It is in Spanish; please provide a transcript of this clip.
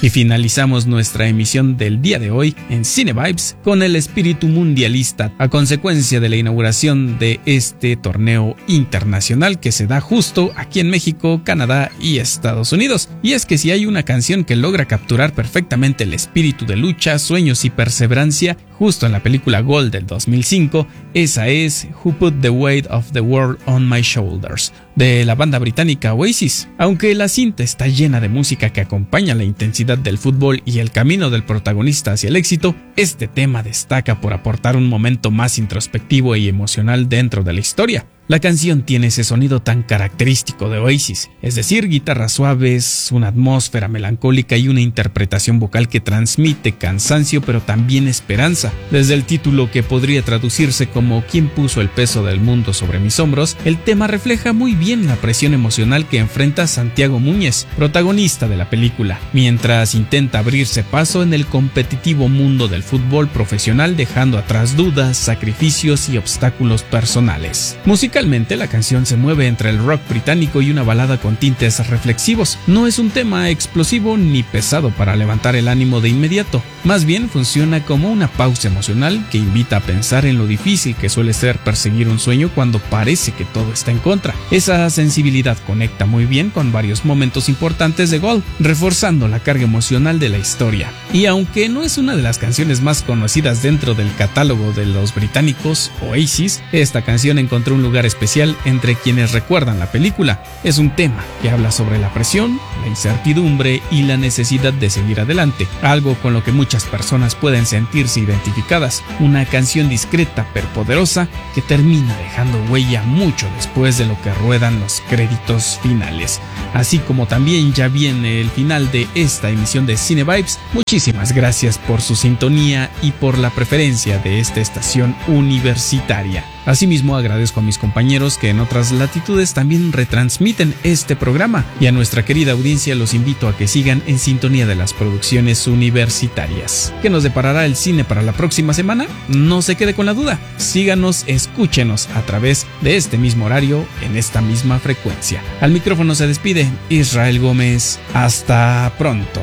Y finalizamos nuestra emisión del día de hoy en Cine Vibes con el espíritu mundialista a consecuencia de la inauguración de este torneo internacional que se da justo aquí en México, Canadá y Estados Unidos. Y es que si hay una canción que logra capturar perfectamente el espíritu de lucha, sueños y perseverancia, justo en la película Gol del 2005, esa es Who Put the Weight of the World on My Shoulders, de la banda británica Oasis. Aunque la cinta está llena de música que acompaña la intensidad del fútbol y el camino del protagonista hacia el éxito, este tema destaca por aportar un momento más introspectivo y emocional dentro de la historia. La canción tiene ese sonido tan característico de Oasis, es decir, guitarras suaves, una atmósfera melancólica y una interpretación vocal que transmite cansancio pero también esperanza. Desde el título, que podría traducirse como ¿Quién puso el peso del mundo sobre mis hombros?, el tema refleja muy bien la presión emocional que enfrenta Santiago Muñez, protagonista de la película, mientras intenta abrirse paso en el competitivo mundo del fútbol profesional, dejando atrás dudas, sacrificios y obstáculos personales. Musicalmente, la canción se mueve entre el rock británico y una balada con tintes reflexivos. No es un tema explosivo ni pesado para levantar el ánimo de inmediato, más bien funciona como una pausa emocional que invita a pensar en lo difícil que suele ser perseguir un sueño cuando parece que todo está en contra. Esa sensibilidad conecta muy bien con varios momentos importantes de Gol, reforzando la carga emocional de la historia. Y aunque no es una de las canciones más conocidas dentro del catálogo de los británicos Oasis, esta canción encontró un lugar especial entre quienes recuerdan la película. Es un tema que habla sobre la presión, la incertidumbre y la necesidad de seguir adelante, algo con lo que muchas personas pueden sentirse identificadas. Una canción discreta pero poderosa que termina dejando huella mucho después de lo que ruedan los créditos finales. Así como también ya viene el final de esta emisión de Cine Vibes. Muchísimas gracias por su sintonía y por la preferencia de esta estación universitaria. Asimismo, agradezco a mis compañeros que en otras latitudes también retransmiten este programa, y a nuestra querida audiencia los invito a que sigan en sintonía de las producciones universitarias. ¿Qué nos deparará el cine para la próxima semana? No se quede con la duda. Síganos, escúchenos a través de este mismo horario, en esta misma frecuencia. Al micrófono se despide Israel Gómez. Hasta pronto.